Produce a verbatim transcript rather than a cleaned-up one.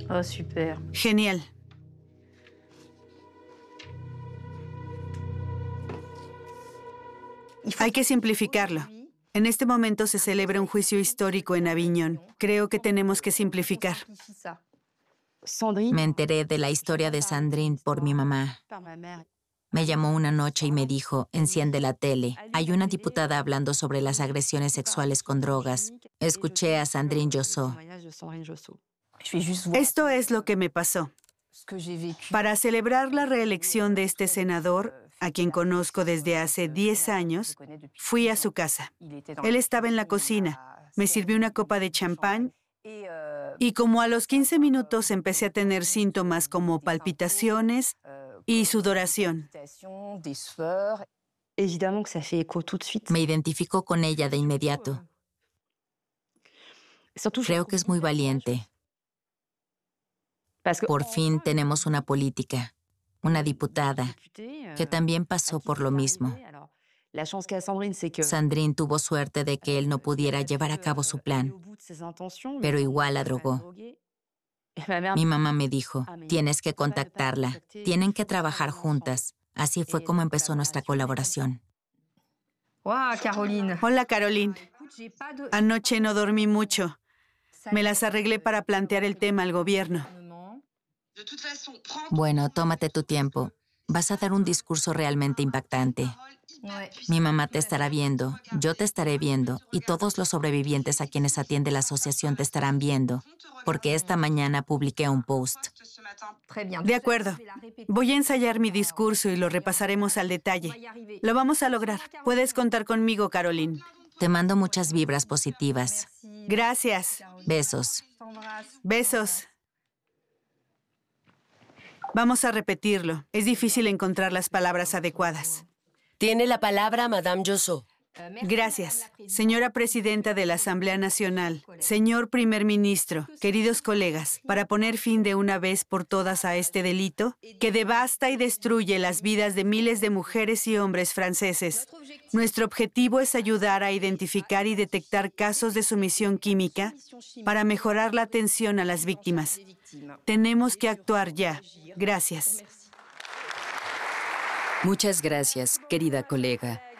Oh, super. Genial. Hay que simplificarlo. En este momento se celebra un juicio histórico en Aviñón. Creo que tenemos que simplificar. Me enteré de la historia de Sandrine por mi mamá. Me llamó una noche y me dijo, enciende la tele. Hay una diputada hablando sobre las agresiones sexuales con drogas. Escuché a Sandrine Josso. Esto es lo que me pasó. Para celebrar la reelección de este senador, a quien conozco desde hace diez años, fui a su casa. Él estaba en la cocina. Me sirvió una copa de champán y como a los quince minutos empecé a tener síntomas como palpitaciones y sudoración. Me identificó con ella de inmediato. Creo que es muy valiente. Por fin tenemos una política, una diputada, que también pasó por lo mismo. Sandrine tuvo suerte de que él no pudiera llevar a cabo su plan, pero igual la drogó. Mi mamá me dijo, tienes que contactarla, tienen que trabajar juntas. Así fue como empezó nuestra colaboración. Hola, Caroline. Hola, Caroline. Anoche no dormí mucho. Me las arreglé para plantear el tema al gobierno. Bueno, tómate tu tiempo. Vas a dar un discurso realmente impactante. Mi mamá te estará viendo, yo te estaré viendo, y todos los sobrevivientes a quienes atiende la asociación te estarán viendo, porque esta mañana publiqué un post. De acuerdo. Voy a ensayar mi discurso y lo repasaremos al detalle. Lo vamos a lograr. Puedes contar conmigo, Caroline. Te mando muchas vibras positivas. Gracias. Besos. Besos. Vamos a repetirlo. Es difícil encontrar las palabras adecuadas. Tiene la palabra Madame Josso. Gracias. Señora Presidenta de la Asamblea Nacional, señor Primer Ministro, queridos colegas, para poner fin de una vez por todas a este delito que devasta y destruye las vidas de miles de mujeres y hombres franceses. Nuestro objetivo es ayudar a identificar y detectar casos de sumisión química para mejorar la atención a las víctimas. Tenemos que actuar ya. Gracias. Muchas gracias, querida colega.